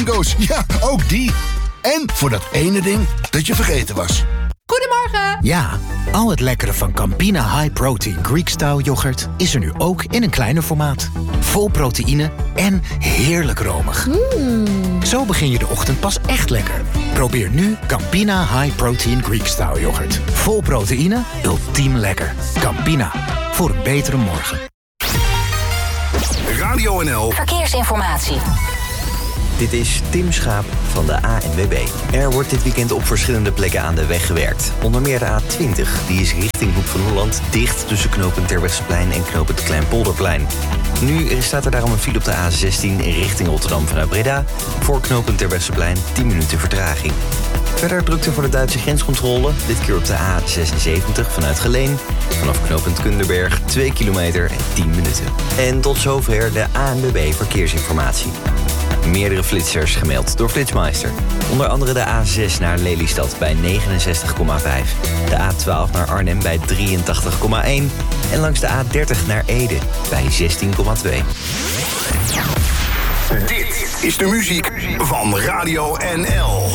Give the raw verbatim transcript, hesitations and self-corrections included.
bingo's. Ja, ook die. En voor dat ene ding dat je vergeten was. Goedemorgen. Ja, al het lekkere van Campina High Protein Greek Style yoghurt is er nu ook in een kleiner formaat. Vol proteïne en heerlijk romig. Mm. Zo begin je de ochtend pas echt lekker. Probeer nu Campina High Protein Greek Style yoghurt. Vol proteïne, ultiem lekker. Campina, voor een betere morgen. Radio N L Verkeersinformatie. Dit is Tim Schaap van de A N W B. Er wordt dit weekend op verschillende plekken aan de weg gewerkt. Onder meer de A twintig, die is richting Hoek van Holland dicht tussen knooppunt Terbrechtseplein en knooppunt Kleinpolderplein. Nu staat er daarom een file op de A zestien richting Rotterdam vanuit Breda. Voor knooppunt Terbrechtseplein tien minuten vertraging. Verder drukte voor de Duitse grenscontrole, dit keer op de A zesenzeventig vanuit Geleen. Vanaf knooppunt Kunderberg twee kilometer en tien minuten. En tot zover de A N W B Verkeersinformatie. Meerdere flitsers gemeld door Flitsmeister. Onder andere de A zes naar Lelystad bij negenenzestig komma vijf. De A twaalf naar Arnhem bij drieëntachtig komma één. En langs de A dertig naar Ede bij zestien komma twee. Dit is de muziek van Radio N L.